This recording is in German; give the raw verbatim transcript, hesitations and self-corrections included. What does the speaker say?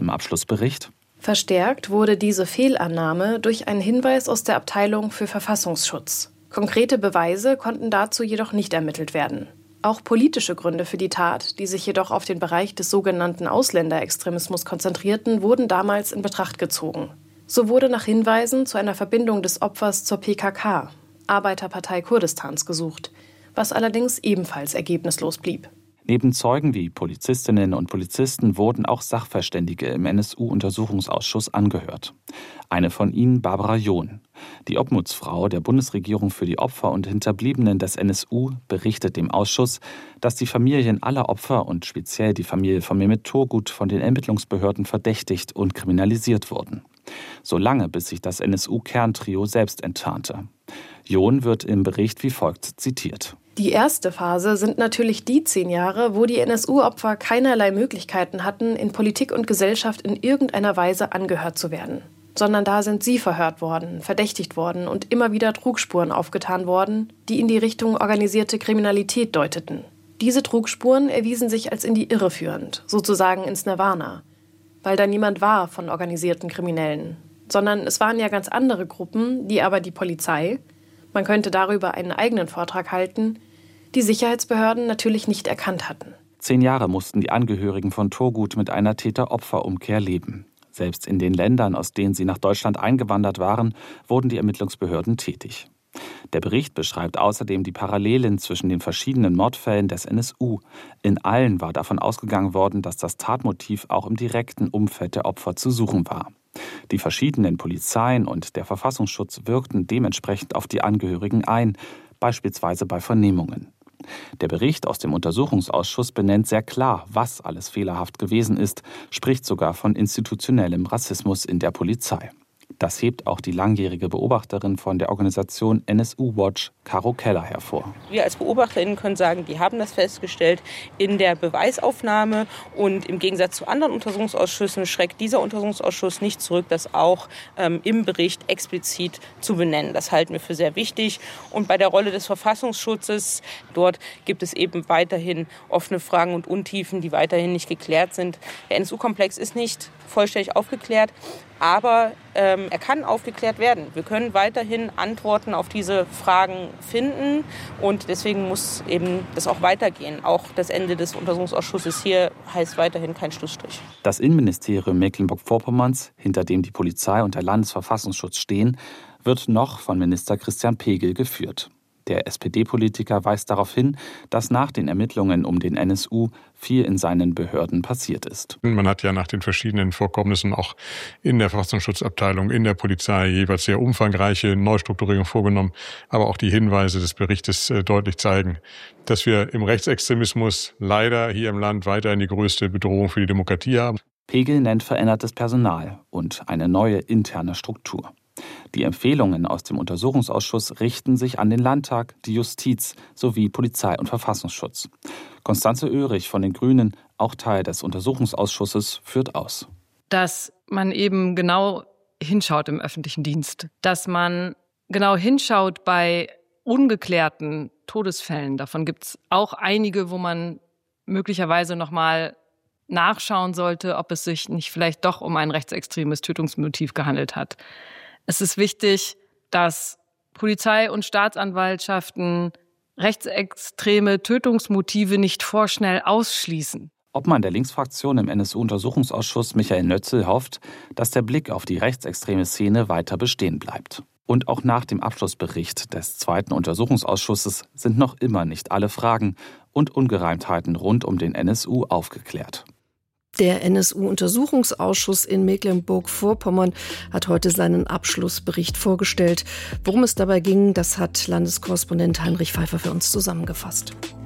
im Abschlussbericht: Verstärkt wurde diese Fehlannahme durch einen Hinweis aus der Abteilung für Verfassungsschutz. Konkrete Beweise konnten dazu jedoch nicht ermittelt werden. Auch politische Gründe für die Tat, die sich jedoch auf den Bereich des sogenannten Ausländerextremismus konzentrierten, wurden damals in Betracht gezogen. So wurde nach Hinweisen zu einer Verbindung des Opfers zur P K K, Arbeiterpartei Kurdistans, gesucht, was allerdings ebenfalls ergebnislos blieb. Neben Zeugen wie Polizistinnen und Polizisten wurden auch Sachverständige im N S U-Untersuchungsausschuss angehört. Eine von ihnen Barbara John. Die Obmutsfrau der Bundesregierung für die Opfer und Hinterbliebenen des N S U berichtet dem Ausschuss, dass die Familien aller Opfer und speziell die Familie von Mehmet Turgut von den Ermittlungsbehörden verdächtigt und kriminalisiert wurden. Solange bis sich das N S U-Kerntrio selbst enttarnte. John wird im Bericht wie folgt zitiert: Die erste Phase sind natürlich die zehn Jahre, wo die N S U-Opfer keinerlei Möglichkeiten hatten, in Politik und Gesellschaft in irgendeiner Weise angehört zu werden. Sondern da sind sie verhört worden, verdächtigt worden und immer wieder Trugspuren aufgetan worden, die in die Richtung organisierte Kriminalität deuteten. Diese Trugspuren erwiesen sich als in die Irre führend, sozusagen ins Nirvana, weil da niemand war von organisierten Kriminellen. Sondern es waren ja ganz andere Gruppen, die aber die Polizei, man könnte darüber einen eigenen Vortrag halten, die Sicherheitsbehörden natürlich nicht erkannt hatten. Zehn Jahre mussten die Angehörigen von Turgut mit einer Täter-Opfer-Umkehr leben. Selbst in den Ländern, aus denen sie nach Deutschland eingewandert waren, wurden die Ermittlungsbehörden tätig. Der Bericht beschreibt außerdem die Parallelen zwischen den verschiedenen Mordfällen des N S U. In allen war davon ausgegangen worden, dass das Tatmotiv auch im direkten Umfeld der Opfer zu suchen war. Die verschiedenen Polizeien und der Verfassungsschutz wirkten dementsprechend auf die Angehörigen ein, beispielsweise bei Vernehmungen. Der Bericht aus dem Untersuchungsausschuss benennt sehr klar, was alles fehlerhaft gewesen ist, spricht sogar von institutionellem Rassismus in der Polizei. Das hebt auch die langjährige Beobachterin von der Organisation N S U Watch, Caro Keller, hervor. Wir als BeobachterInnen können sagen, die haben das festgestellt in der Beweisaufnahme. Und im Gegensatz zu anderen Untersuchungsausschüssen schreckt dieser Untersuchungsausschuss nicht zurück, das auch ähm, im Bericht explizit zu benennen. Das halten wir für sehr wichtig. Und bei der Rolle des Verfassungsschutzes, dort gibt es eben weiterhin offene Fragen und Untiefen, die weiterhin nicht geklärt sind. Der N S U-Komplex ist nicht vollständig aufgeklärt, aber ähm, er kann aufgeklärt werden. Wir können weiterhin Antworten auf diese Fragen finden und deswegen muss eben das auch weitergehen. Auch das Ende des Untersuchungsausschusses hier heißt weiterhin kein Schlussstrich. Das Innenministerium Mecklenburg-Vorpommerns, hinter dem die Polizei und der Landesverfassungsschutz stehen, wird noch von Minister Christian Pegel geführt. Der S P D-Politiker weist darauf hin, dass nach den Ermittlungen um den N S U viel in seinen Behörden passiert ist. Man hat ja nach den verschiedenen Vorkommnissen auch in der Verfassungsschutzabteilung, in der Polizei jeweils sehr umfangreiche Neustrukturierungen vorgenommen. Aber auch die Hinweise des Berichtes deutlich zeigen, dass wir im Rechtsextremismus leider hier im Land weiterhin die größte Bedrohung für die Demokratie haben. Pegel nennt verändertes Personal und eine neue interne Struktur. Die Empfehlungen aus dem Untersuchungsausschuss richten sich an den Landtag, die Justiz sowie Polizei und Verfassungsschutz. Constanze Oehrig von den Grünen, auch Teil des Untersuchungsausschusses, führt aus. Dass man eben genau hinschaut im öffentlichen Dienst, dass man genau hinschaut bei ungeklärten Todesfällen. Davon gibt es auch einige, wo man möglicherweise noch mal nachschauen sollte, ob es sich nicht vielleicht doch um ein rechtsextremes Tötungsmotiv gehandelt hat. Es ist wichtig, dass Polizei und Staatsanwaltschaften rechtsextreme Tötungsmotive nicht vorschnell ausschließen. Obmann der Linksfraktion im N S U-Untersuchungsausschuss Michael Nötzel hofft, dass der Blick auf die rechtsextreme Szene weiter bestehen bleibt. Und auch nach dem Abschlussbericht des zweiten Untersuchungsausschusses sind noch immer nicht alle Fragen und Ungereimtheiten rund um den N S U aufgeklärt. Der N S U-Untersuchungsausschuss in Mecklenburg-Vorpommern hat heute seinen Abschlussbericht vorgestellt. Worum es dabei ging, das hat Landeskorrespondent Heinrich Pfeiffer für uns zusammengefasst.